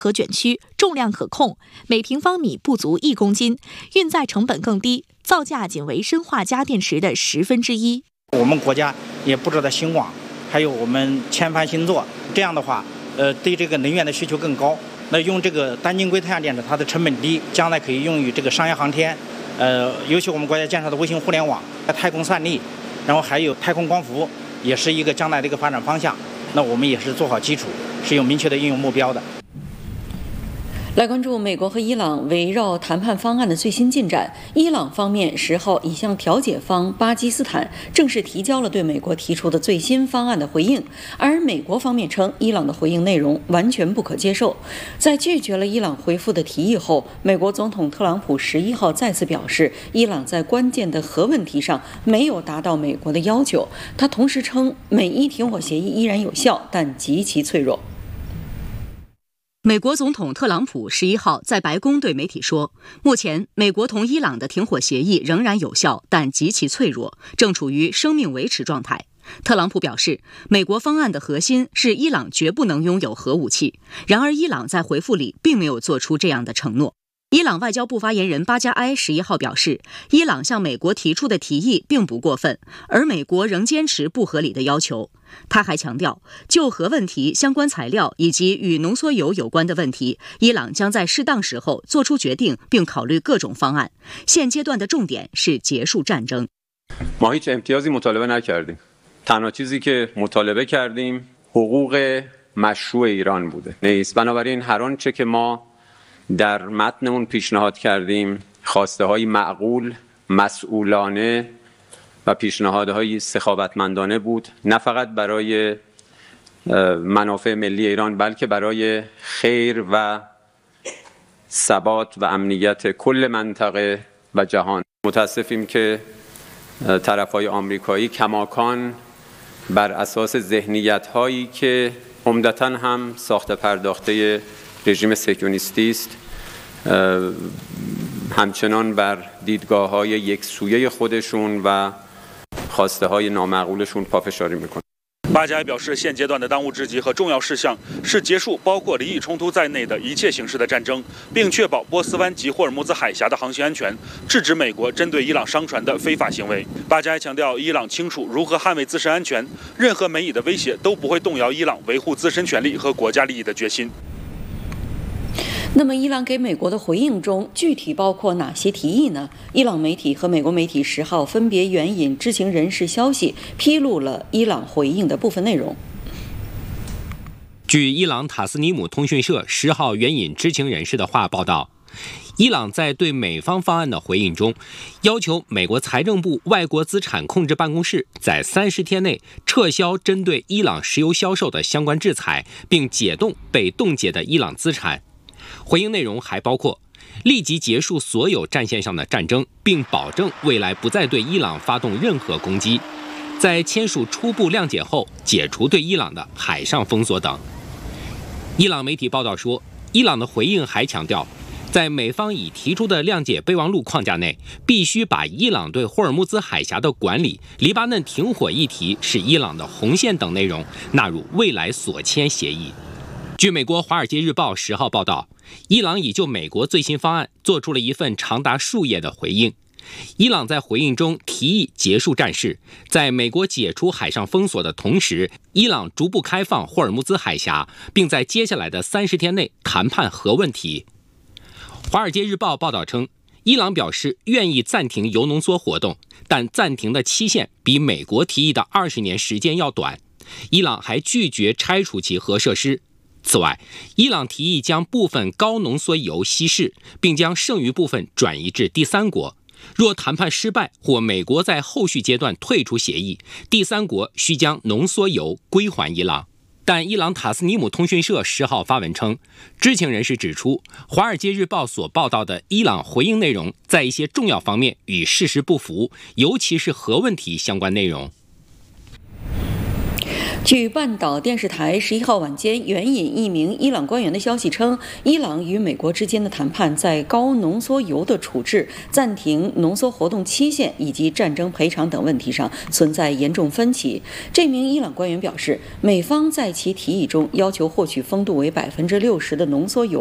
核卷区重量可控，每平方米不足1公斤，运载成本更低，造价仅为砷化镓电池的1/10。 我们国家也不断的兴旺，还有我们千帆新作，这样的话，对这个能源的需求更高。那用这个单晶硅太阳电池，它的成本低，将来可以用于这个商业航天，尤其我们国家建设的卫星互联网、太空算力，然后还有太空光伏，也是一个将来的一个发展方向。那我们也是做好基础，是有明确的应用目标的。 来关注美国和伊朗围绕谈判方案的最新进展。伊朗方面10号已向调解方巴基斯坦正式提交了对美国提出的最新方案的回应，而美国方面称伊朗的回应内容完全不可接受。在拒绝了伊朗回复的提议后，美国总统特朗普11号再次表示，伊朗在关键的核问题上没有达到美国的要求。他同时称，美伊停火协议依然有效，但极其脆弱。 美国总统特朗普11号在白宫对媒体说，目前美国同伊朗的停火协议仍然有效，但极其脆弱，正处于生命维持状态。特朗普表示，美国方案的核心是伊朗绝不能拥有核武器，然而伊朗在回复里并没有做出这样的承诺。伊朗外交部发言人巴加埃11号表示，伊朗向美国提出的提议并不过分，而美国仍坚持不合理的要求。他还强调，就核问题、相关材料以及与浓缩铀有关的问题，伊朗将在适当时候做出决定，并考虑各种方案。现阶段的重点是结束战争。 ما هیچ امتیازی مطالبه نکردیم. تنها چیزی که مطالبه کردیم حقوق مشروع ایران بوده. نیست. بنابراین هر آنچه که ما در متنمون پیشنهاد کردیم خواسته‌های معقول، مسئولانه و پیشنهادهای سخاوتمندانه بود، نه فقط برای منافع ملی ایران بلکه برای خیر و ثبات و امنیت کل منطقه و جهان. متاسفیم که طرفهای آمریکایی کماکان بر اساس ذهنیت‌هایی که عمدتاً هم ساخته پرداخته رژیم صهیونیستی است، همچنان بر دیدگاه‌های یکسویه خودشون و خواسته-های نامعقولشون پافشاری میکنه. 巴加埃表示，现阶段的当务之急和重要事项是结束包括离异冲突在内的一切形式的战争，并确保波斯湾及霍尔木兹海峡的航行安全，制止美国针对伊朗商船的非法行为。巴加埃强调，伊朗清楚如何捍卫自身安全，任何美以的威胁都不会动摇伊朗维护自身权利和国家利益的决心。 那么伊朗给美国的回应中具体包括哪些提议呢？伊朗媒体和美国媒体10号分别援引知情人士消息，披露了伊朗回应的部分内容。 据伊朗塔斯尼姆通讯社10号援引知情人士的话报道，伊朗在对美方方案的回应中，要求美国财政部外国资产控制办公室在30天内撤销针对伊朗石油销售的相关制裁，并解冻被冻结的伊朗资产。回应内容还包括立即结束所有战线上的战争，并保证未来不再对伊朗发动任何攻击，在签署初步谅解后解除对伊朗的海上封锁等。伊朗媒体报道说，伊朗的回应还强调，在美方已提出的谅解备忘录框架内，必须把伊朗对霍尔木兹海峡的管理、黎巴嫩停火议题是伊朗的红线等内容纳入未来所签协议。据美国《华尔街日报》10号报道，伊朗已就美国最新方案做出了一份长达数页的回应。伊朗在回应中提议结束战事，在美国解除海上封锁的同时，伊朗逐步开放霍尔木兹海峡，并在接下来的30天内谈判核问题。《华尔街日报》报道称，伊朗表示愿意暂停铀浓缩活动，但暂停的期限比美国提议的20年时间要短。伊朗还拒绝拆除其核设施。此外，伊朗提议将部分高浓缩铀稀释，并将剩余部分转移至第三国。若谈判失败或美国在后续阶段退出协议，第三国需将浓缩铀归还伊朗。但伊朗塔斯尼姆通讯社10号发文称，知情人士指出，《华尔街日报》所报道的伊朗回应内容在一些重要方面与事实不符，尤其是核问题相关内容。 据半岛电视台11号晚间援引一名伊朗官员的消息称，伊朗与美国之间的谈判在高浓缩铀的处置、暂停浓缩活动期限以及战争赔偿等问题上存在严重分歧。这名伊朗官员表示，美方在其提议中要求获取丰度为60%的浓缩铀